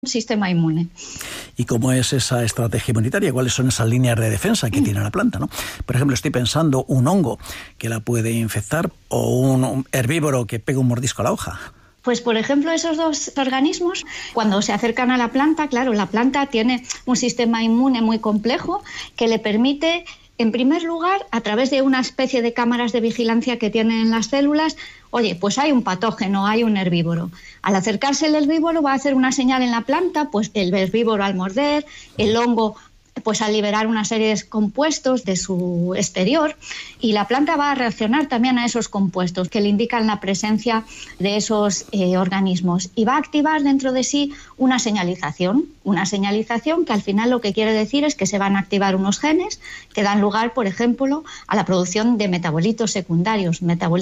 sistema inmune. ¿Y cómo es esa estrategia inmunitaria? ¿Cuáles son esas líneas de defensa que tiene la planta, ¿no? Por ejemplo, estoy pensando un hongo que la puede infectar o un herbívoro que pega un mordisco a la hoja. Pues, por ejemplo, esos dos organismos, cuando se acercan a la planta, claro, la planta tiene un sistema inmune muy complejo que le permite, en primer lugar, a través de una especie de cámaras de vigilancia que tienen las células, oye, pues hay un patógeno, hay un herbívoro. Al acercarse el herbívoro va a hacer una señal en la planta, pues el herbívoro al morder, el hongo pues al liberar una serie de compuestos de su exterior, y la planta va a reaccionar también a esos compuestos que le indican la presencia de esos organismos, y va a activar dentro de sí una señalización que al final lo que quiere decir es que se van a activar unos genes que dan lugar, por ejemplo, a la producción de metabolitos secundarios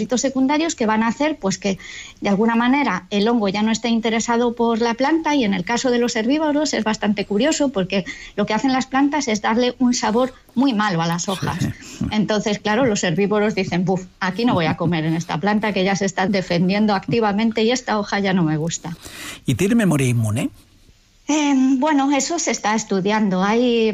que van a hacer pues que de alguna manera el hongo ya no esté interesado por la planta, y en el caso de los herbívoros es bastante curioso porque lo que hacen las plantas es darle un sabor muy malo a las hojas. Sí. Entonces, claro, los herbívoros dicen, buf, aquí no voy a comer en esta planta que ya se está defendiendo activamente y esta hoja ya no me gusta. ¿Y tiene memoria inmune? Bueno, eso se está estudiando. Hay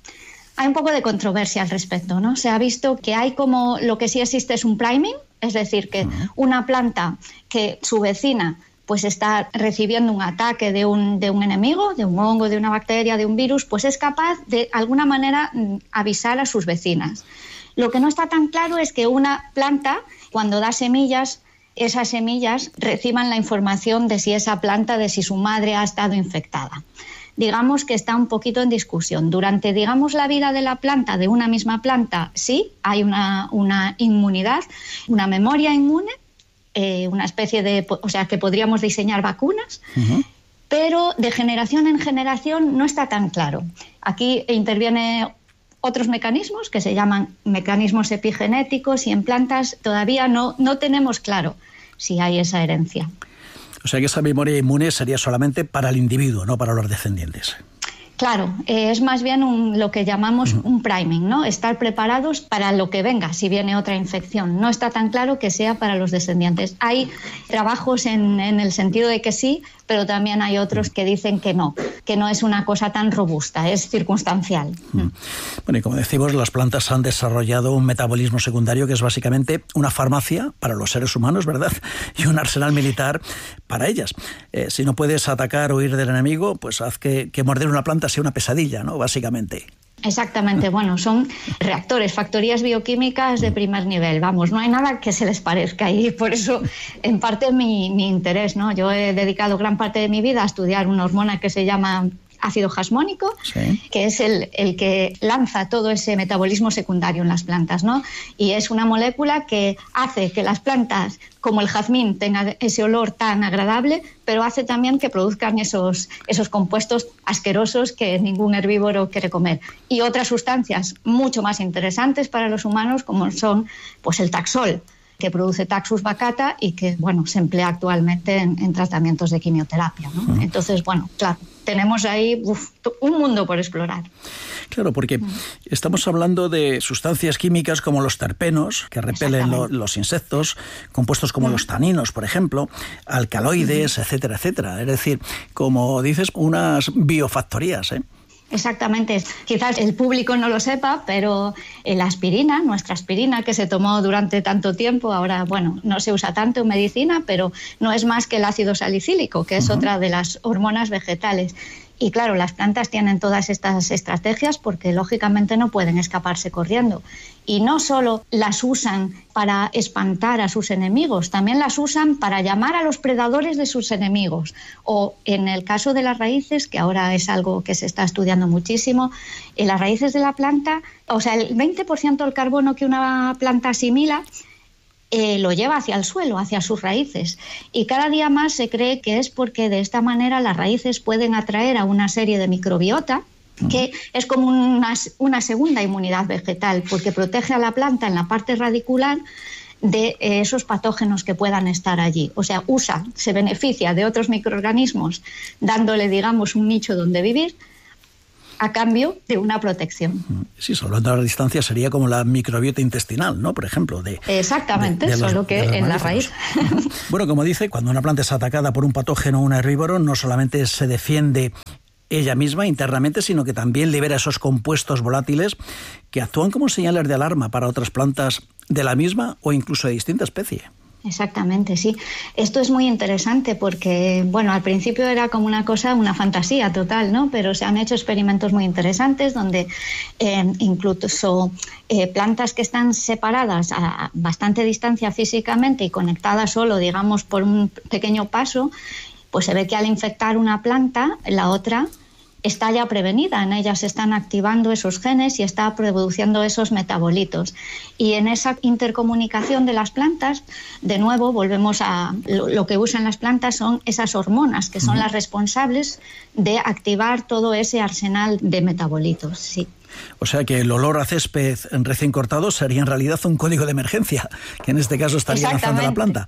un poco de controversia al respecto, ¿no? Se ha visto que hay como, lo que sí existe es un priming, es decir, que una planta que su vecina pues está recibiendo un ataque de un enemigo, de un hongo, de una bacteria, de un virus, pues es capaz de alguna manera avisar a sus vecinas. Lo que no está tan claro es que una planta, cuando da semillas, esas semillas reciban la información de si esa planta, de si su madre ha estado infectada. Digamos que está un poquito en discusión. Durante, digamos, la vida de la planta, de una misma planta, sí, hay una inmunidad, una memoria inmune, una especie de, o sea, que podríamos diseñar vacunas, pero de generación en generación no está tan claro. Aquí intervienen otros mecanismos que se llaman mecanismos epigenéticos, y en plantas todavía no tenemos claro si hay esa herencia. O sea que esa memoria inmune sería solamente para el individuo, no para los descendientes. Claro, es más bien lo que llamamos un priming, ¿no? Estar preparados para lo que venga, si viene otra infección. No está tan claro que sea para los descendientes. Hay trabajos en el sentido de que sí, pero también hay otros que dicen que no es una cosa tan robusta, es circunstancial. Bueno, y como decimos, las plantas han desarrollado un metabolismo secundario que es básicamente una farmacia para los seres humanos, ¿verdad? Y un arsenal militar para ellas. Si no puedes atacar o huir del enemigo, pues haz que morder una planta sea una pesadilla, ¿no? Básicamente. Exactamente, bueno, son reactores, factorías bioquímicas de primer nivel, vamos, no hay nada que se les parezca, y por eso en parte mi interés, ¿no? Yo he dedicado gran parte de mi vida a estudiar una hormona que se llama ácido jasmónico, sí, que es el que lanza todo ese metabolismo secundario en las plantas, ¿no? Y es una molécula que hace que las plantas, como el jazmín, tengan ese olor tan agradable, pero hace también que produzcan esos compuestos asquerosos que ningún herbívoro quiere comer. Y otras sustancias mucho más interesantes para los humanos, como son pues el taxol, que produce Taxus baccata y que, bueno, se emplea actualmente en tratamientos de quimioterapia, ¿no? Entonces, bueno, claro, tenemos ahí un mundo por explorar. Claro, porque estamos hablando de sustancias químicas como los terpenos, que repelen los insectos, compuestos como los taninos, por ejemplo, alcaloides, etcétera, etcétera. Es decir, como dices, unas biofactorías, ¿eh? Exactamente. Quizás el público no lo sepa, pero la aspirina, nuestra aspirina que se tomó durante tanto tiempo, ahora, bueno, no se usa tanto en medicina, pero no es más que el ácido salicílico, que es otra de las hormonas vegetales. Y claro, las plantas tienen todas estas estrategias porque lógicamente no pueden escaparse corriendo. Y no solo las usan para espantar a sus enemigos, también las usan para llamar a los predadores de sus enemigos. O en el caso de las raíces, que ahora es algo que se está estudiando muchísimo, en las raíces de la planta, o sea, el 20% del carbono que una planta asimila lo lleva hacia el suelo, hacia sus raíces, y cada día más se cree que es porque de esta manera las raíces pueden atraer a una serie de microbiota que es como una segunda inmunidad vegetal, porque protege a la planta en la parte radicular de esos patógenos que puedan estar allí. O sea, se beneficia de otros microorganismos dándole, digamos, un nicho donde vivir, a cambio de una protección. Sí, hablando a la distancia sería como la microbiota intestinal, ¿no? Por ejemplo. Exactamente, solo que en la raíz. Bueno, como dice, cuando una planta es atacada por un patógeno o un herbívoro, no solamente se defiende ella misma internamente, sino que también libera esos compuestos volátiles que actúan como señales de alarma para otras plantas de la misma o incluso de distinta especie. Exactamente, sí. Esto es muy interesante porque, bueno, al principio era como una fantasía total, ¿no? Pero se han hecho experimentos muy interesantes donde incluso plantas que están separadas a bastante distancia físicamente y conectadas solo, digamos, por un pequeño paso, pues se ve que al infectar una planta, la otra está ya prevenida, en ella se están activando esos genes y está produciendo esos metabolitos. Y en esa intercomunicación de las plantas, de nuevo, volvemos a lo que usan las plantas son esas hormonas, que son las responsables de activar todo ese arsenal de metabolitos, sí. O sea que el olor a césped recién cortado sería en realidad un código de emergencia, que en este caso estaría lanzando la planta.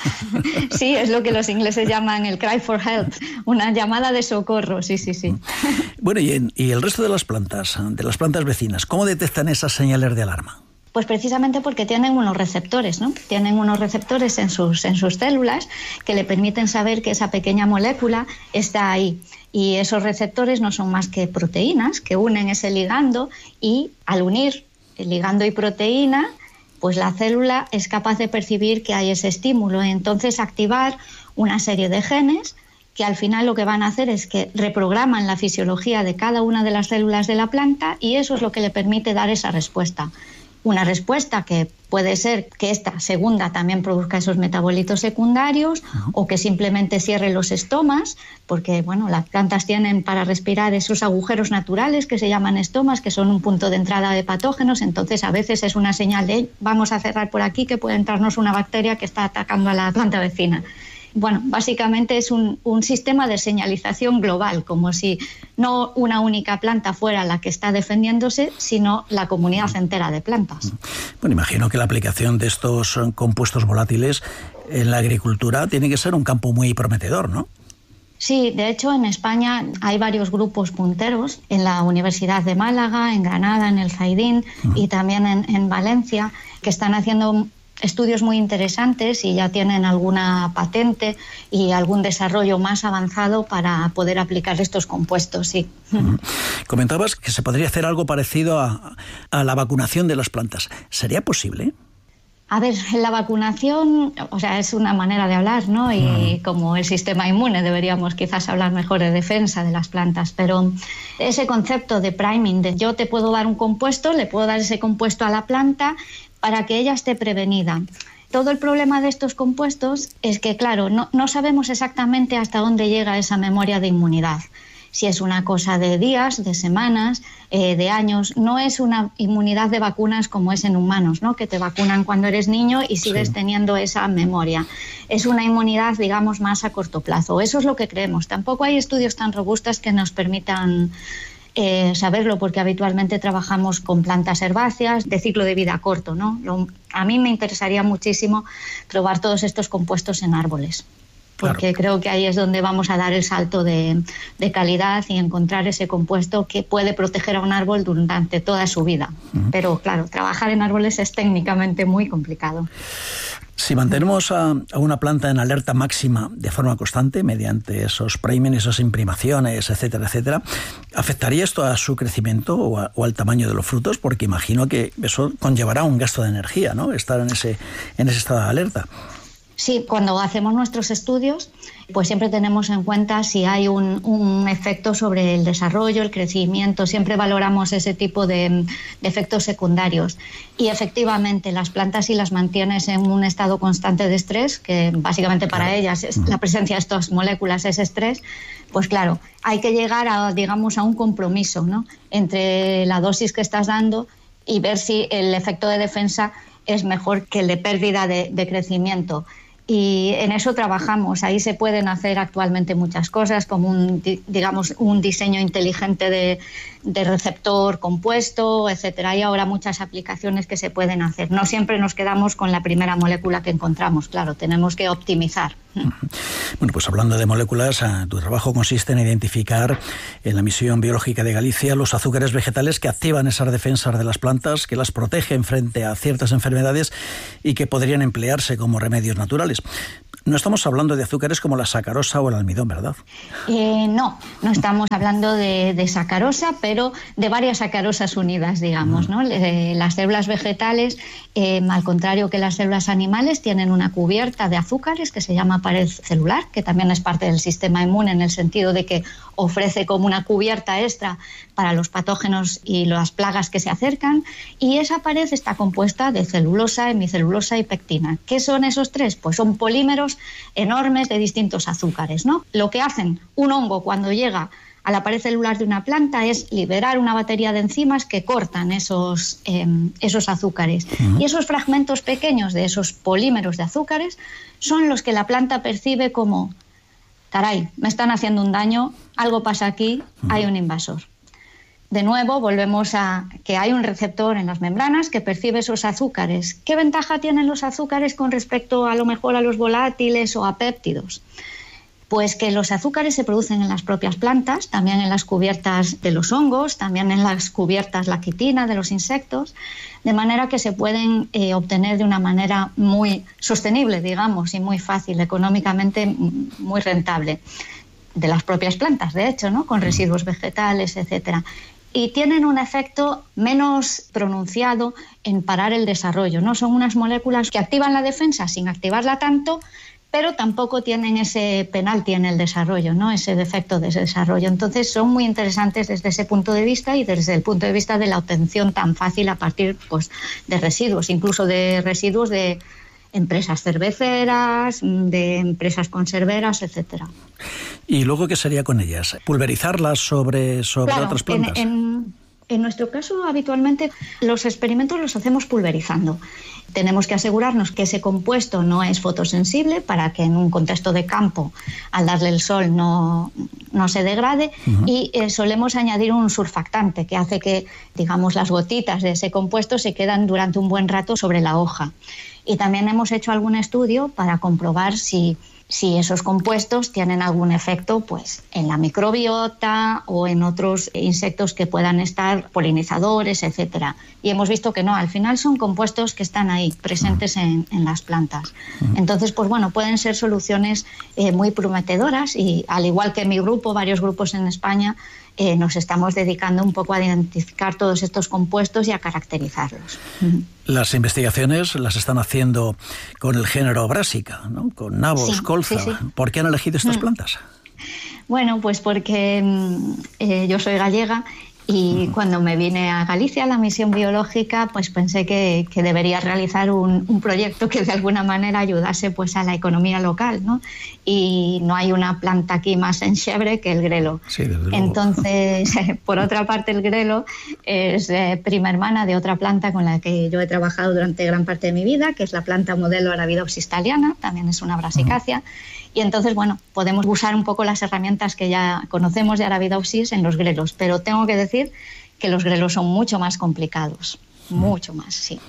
Sí, es lo que los ingleses llaman el cry for help, una llamada de socorro, sí. Bueno, y el resto de las plantas vecinas, ¿cómo detectan esas señales de alarma? Pues precisamente porque tienen unos receptores, ¿no? Tienen unos receptores en sus células que le permiten saber que esa pequeña molécula está ahí. Y esos receptores no son más que proteínas que unen ese ligando y al unir el ligando y proteína, pues la célula es capaz de percibir que hay ese estímulo. Entonces activar una serie de genes que al final lo que van a hacer es que reprograman la fisiología de cada una de las células de la planta y eso es lo que le permite dar esa respuesta. Una respuesta que puede ser que esta segunda también produzca esos metabolitos secundarios o que simplemente cierre los estomas, porque bueno, las plantas tienen para respirar esos agujeros naturales que se llaman estomas, que son un punto de entrada de patógenos, entonces a veces es una señal de vamos a cerrar por aquí que puede entrarnos una bacteria que está atacando a la planta vecina. Bueno, básicamente es un sistema de señalización global, como si no una única planta fuera la que está defendiéndose, sino la comunidad entera de plantas. Bueno, imagino que la aplicación de estos compuestos volátiles en la agricultura tiene que ser un campo muy prometedor, ¿no? Sí, de hecho en España hay varios grupos punteros, en la Universidad de Málaga, en Granada, en el Zaidín y también en Valencia, que están haciendo estudios muy interesantes y ya tienen alguna patente y algún desarrollo más avanzado para poder aplicar estos compuestos, sí. Comentabas que se podría hacer algo parecido a la vacunación de las plantas. ¿Sería posible? A ver, la vacunación, o sea, es una manera de hablar, ¿no? Y como el sistema inmune deberíamos quizás hablar mejor de defensa de las plantas, pero ese concepto de priming, de yo te puedo dar un compuesto, le puedo dar ese compuesto a la planta para que ella esté prevenida. Todo el problema de estos compuestos es que, claro, no sabemos exactamente hasta dónde llega esa memoria de inmunidad. Si es una cosa de días, de semanas, de años. No es una inmunidad de vacunas como es en humanos, ¿no? Que te vacunan cuando eres niño y sigues teniendo esa memoria. Es una inmunidad, digamos, más a corto plazo. Eso es lo que creemos. Tampoco hay estudios tan robustos que nos permitan saberlo, porque habitualmente trabajamos con plantas herbáceas de ciclo de vida corto, ¿no? A mí me interesaría muchísimo probar todos estos compuestos en árboles, porque creo que ahí es donde vamos a dar el salto de calidad y encontrar ese compuesto que puede proteger a un árbol durante toda su vida. Pero claro, trabajar en árboles es técnicamente muy complicado. Si mantenemos a una planta en alerta máxima de forma constante, mediante esos priming, esas imprimaciones, etcétera, etcétera, ¿afectaría esto a su crecimiento o al tamaño de los frutos? Porque imagino que eso conllevará un gasto de energía, ¿no? Estar en ese estado de alerta. Sí, cuando hacemos nuestros estudios, pues siempre tenemos en cuenta si hay un efecto sobre el desarrollo, el crecimiento, siempre valoramos ese tipo de efectos secundarios. Y efectivamente, las plantas, si las mantienes en un estado constante de estrés, que básicamente para ellas la presencia de estas moléculas es estrés, pues claro, hay que llegar a un compromiso, ¿no? Entre la dosis que estás dando y ver si el efecto de defensa es mejor que el de pérdida de crecimiento. Y en eso trabajamos. Ahí se pueden hacer actualmente muchas cosas, como un diseño inteligente de receptor compuesto, etcétera. Hay ahora muchas aplicaciones que se pueden hacer. No siempre nos quedamos con la primera molécula que encontramos, claro, tenemos que optimizar. Bueno, pues hablando de moléculas, tu trabajo consiste en identificar en la misión biológica de Galicia los azúcares vegetales que activan esas defensas de las plantas, que las protegen frente a ciertas enfermedades y que podrían emplearse como remedios naturales. No estamos hablando de azúcares como la sacarosa o el almidón, ¿verdad? No estamos hablando de sacarosa, pero de varias sacarosas unidas, digamos, ¿no? Las células vegetales, al contrario que las células animales, tienen una cubierta de azúcares que se llama pared celular, que también es parte del sistema inmune en el sentido de que ofrece como una cubierta extra para los patógenos y las plagas que se acercan, y esa pared está compuesta de celulosa, hemicelulosa y pectina. ¿Qué son esos tres? Pues son polímeros enormes de distintos azúcares, ¿no? Lo que hacen un hongo cuando llega a la pared celular de una planta es liberar una batería de enzimas que cortan esos azúcares. Y esos fragmentos pequeños de esos polímeros de azúcares son los que la planta percibe como: caray, me están haciendo un daño, algo pasa aquí, hay un invasor. De nuevo, volvemos a que hay un receptor en las membranas que percibe esos azúcares. ¿Qué ventaja tienen los azúcares con respecto a lo mejor a los volátiles o a péptidos? Pues que los azúcares se producen en las propias plantas, también en las cubiertas de los hongos, también en las cubiertas, la quitina de los insectos, de manera que se pueden obtener de una manera muy sostenible, digamos, y muy fácil, económicamente muy rentable, de las propias plantas, de hecho, ¿no? Con residuos vegetales, etcétera. Y tienen un efecto menos pronunciado en parar el desarrollo, ¿no? Son unas moléculas que activan la defensa sin activarla tanto, pero tampoco tienen ese penalti en el desarrollo, ¿no? Ese defecto de ese desarrollo. Entonces son muy interesantes desde ese punto de vista y desde el punto de vista de la obtención tan fácil a partir, pues, de residuos, incluso de residuos de empresas cerveceras, de empresas conserveras, etcétera. ¿Y luego qué sería con ellas? ¿Pulverizarlas sobre claro, otras plantas? En nuestro caso, habitualmente, los experimentos los hacemos pulverizando. Tenemos que asegurarnos que ese compuesto no es fotosensible para que en un contexto de campo, al darle el sol, no se degrade. Y solemos añadir un surfactante que hace que, digamos, las gotitas de ese compuesto se quedan durante un buen rato sobre la hoja. Y también hemos hecho algún estudio para comprobar si esos compuestos tienen algún efecto, pues, en la microbiota o en otros insectos que puedan estar, polinizadores, etcétera. Y hemos visto que no, al final son compuestos que están ahí, presentes en las plantas. Entonces, pues bueno, pueden ser soluciones muy prometedoras y, al igual que mi grupo, varios grupos en España, nos estamos dedicando un poco a identificar todos estos compuestos y a caracterizarlos. Las investigaciones las están haciendo con el género Brassica, ¿no? Con nabos, colza. Sí. ¿Por qué han elegido estas plantas? Bueno, pues porque yo soy gallega y cuando me vine a Galicia a la misión biológica, pues pensé que debería realizar un proyecto que de alguna manera ayudase, pues, a la economía local, ¿no? Y no hay una planta aquí más enxebre que el grelo. Sí, desde luego. Entonces, por otra parte, el grelo es prima hermana de otra planta con la que yo he trabajado durante gran parte de mi vida, que es la planta modelo Arabidopsis thaliana, también es una brassicácea. Y entonces, bueno, podemos usar un poco las herramientas que ya conocemos de Arabidopsis en los grelos, pero tengo que decir que los grelos son mucho más complicados, mucho más, sí.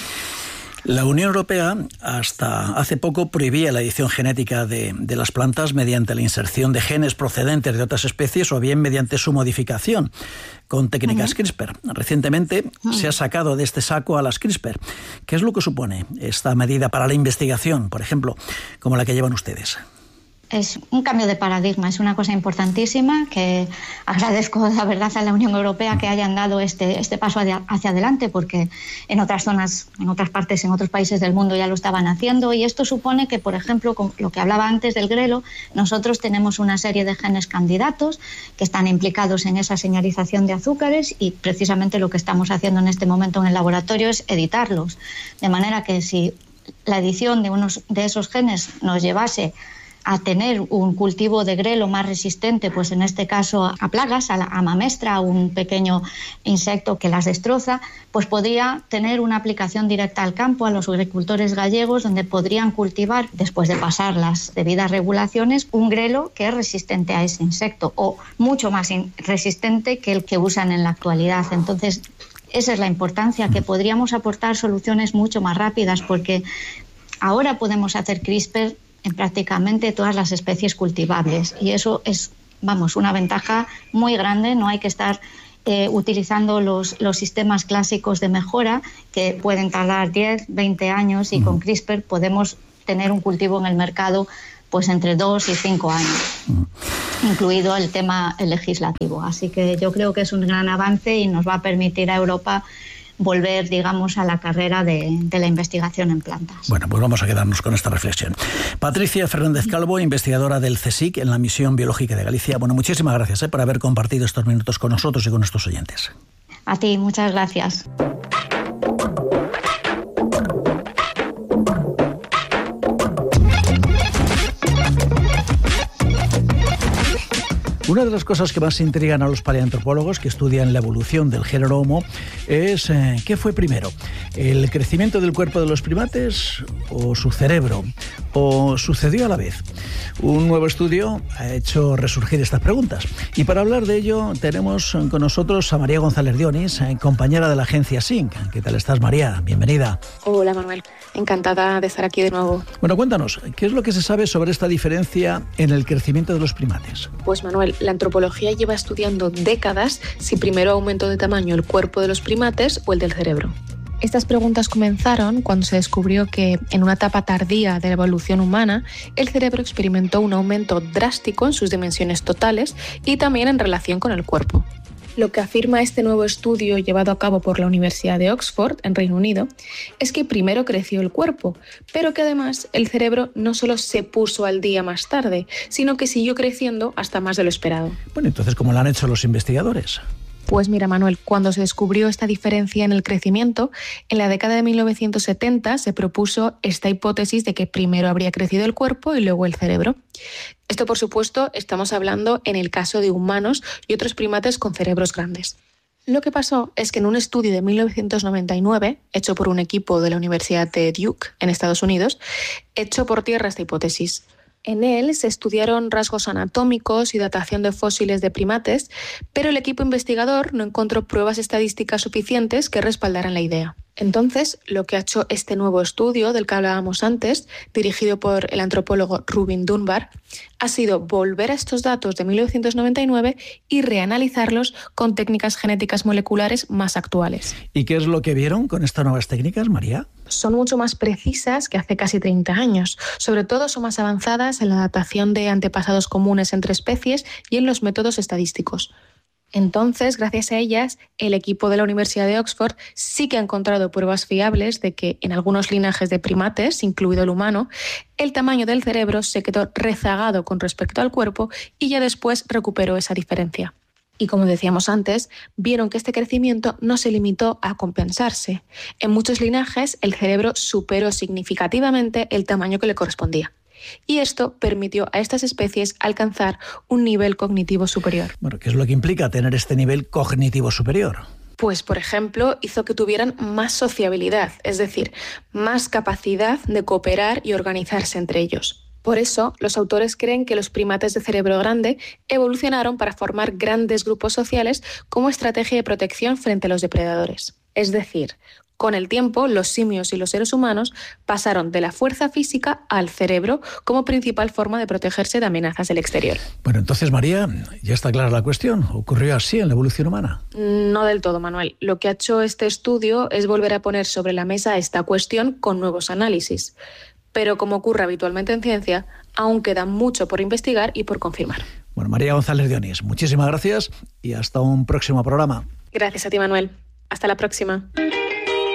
La Unión Europea hasta hace poco prohibía la edición genética de las plantas mediante la inserción de genes procedentes de otras especies o bien mediante su modificación con técnicas CRISPR. Recientemente se ha sacado de este saco a las CRISPR. ¿Qué es lo que supone esta medida para la investigación, por ejemplo, como la que llevan ustedes? Es un cambio de paradigma, es una cosa importantísima que agradezco, la verdad, a la Unión Europea que hayan dado este paso hacia adelante, porque en otras zonas, en otras partes, en otros países del mundo ya lo estaban haciendo, y esto supone que, por ejemplo, con lo que hablaba antes del grelo, nosotros tenemos una serie de genes candidatos que están implicados en esa señalización de azúcares y precisamente lo que estamos haciendo en este momento en el laboratorio es editarlos, de manera que si la edición de esos genes nos llevase a tener un cultivo de grelo más resistente, pues en este caso a plagas, a mamestra, a un pequeño insecto que las destroza, pues podría tener una aplicación directa al campo, a los agricultores gallegos, donde podrían cultivar, después de pasar las debidas regulaciones, un grelo que es resistente a ese insecto o mucho más resistente que el que usan en la actualidad. Entonces, esa es la importancia, que podríamos aportar soluciones mucho más rápidas, porque ahora podemos hacer CRISPR en prácticamente todas las especies cultivables y eso es, una ventaja muy grande. No hay que estar utilizando los sistemas clásicos de mejora que pueden tardar 10, 20 años y con CRISPR podemos tener un cultivo en el mercado pues entre 2 y 5 años, incluido el tema legislativo. Así que yo creo que es un gran avance y nos va a permitir a Europa volver, digamos, a la carrera de la investigación en plantas. Bueno, pues vamos a quedarnos con esta reflexión. Patricia Fernández Calvo, investigadora del CSIC en la Misión Biológica de Galicia. Bueno, muchísimas gracias por haber compartido estos minutos con nosotros y con nuestros oyentes. A ti, muchas gracias. Una de las cosas que más intrigan a los paleoantropólogos que estudian la evolución del género Homo es ¿qué fue primero? ¿El crecimiento del cuerpo de los primates o su cerebro? ¿O sucedió a la vez? Un nuevo estudio ha hecho resurgir estas preguntas. Y para hablar de ello tenemos con nosotros a María González Dionis, compañera de la agencia SINC. ¿Qué tal estás, María? Bienvenida. Hola, Manuel. Encantada de estar aquí de nuevo. Bueno, cuéntanos, ¿qué es lo que se sabe sobre esta diferencia en el crecimiento de los primates? Pues, Manuel, la antropología lleva estudiando décadas si primero aumentó de tamaño el cuerpo de los primates o el del cerebro. Estas preguntas comenzaron cuando se descubrió que, en una etapa tardía de la evolución humana, el cerebro experimentó un aumento drástico en sus dimensiones totales y también en relación con el cuerpo. Lo que afirma este nuevo estudio llevado a cabo por la Universidad de Oxford, en Reino Unido, es que primero creció el cuerpo, pero que además el cerebro no solo se puso al día más tarde, sino que siguió creciendo hasta más de lo esperado. Bueno, entonces, ¿cómo lo han hecho los investigadores? Pues mira, Manuel, cuando se descubrió esta diferencia en el crecimiento, en la década de 1970 se propuso esta hipótesis de que primero habría crecido el cuerpo y luego el cerebro. Esto, por supuesto, estamos hablando en el caso de humanos y otros primates con cerebros grandes. Lo que pasó es que en un estudio de 1999, hecho por un equipo de la Universidad de Duke, en Estados Unidos, echó por tierra esta hipótesis. En él se estudiaron rasgos anatómicos y datación de fósiles de primates, pero el equipo investigador no encontró pruebas estadísticas suficientes que respaldaran la idea. Entonces, lo que ha hecho este nuevo estudio del que hablábamos antes, dirigido por el antropólogo Rubin Dunbar, ha sido volver a estos datos de 1999 y reanalizarlos con técnicas genéticas moleculares más actuales. ¿Y qué es lo que vieron con estas nuevas técnicas, María? Son mucho más precisas que hace casi 30 años. Sobre todo son más avanzadas en la datación de antepasados comunes entre especies y en los métodos estadísticos. Entonces, gracias a ellas, el equipo de la Universidad de Oxford sí que ha encontrado pruebas fiables de que en algunos linajes de primates, incluido el humano, el tamaño del cerebro se quedó rezagado con respecto al cuerpo y ya después recuperó esa diferencia. Y como decíamos antes, vieron que este crecimiento no se limitó a compensarse. En muchos linajes, el cerebro superó significativamente el tamaño que le correspondía. Y esto permitió a estas especies alcanzar un nivel cognitivo superior. Bueno, ¿qué es lo que implica tener este nivel cognitivo superior? Pues, por ejemplo, hizo que tuvieran más sociabilidad, es decir, más capacidad de cooperar y organizarse entre ellos. Por eso, los autores creen que los primates de cerebro grande evolucionaron para formar grandes grupos sociales como estrategia de protección frente a los depredadores. Es decir, con el tiempo, los simios y los seres humanos pasaron de la fuerza física al cerebro como principal forma de protegerse de amenazas del exterior. Bueno, entonces, María, ya está clara la cuestión. ¿Ocurrió así en la evolución humana? No del todo, Manuel. Lo que ha hecho este estudio es volver a poner sobre la mesa esta cuestión con nuevos análisis. Pero como ocurre habitualmente en ciencia, aún queda mucho por investigar y por confirmar. Bueno, María González Dionis, muchísimas gracias y hasta un próximo programa. Gracias a ti, Manuel. Hasta la próxima.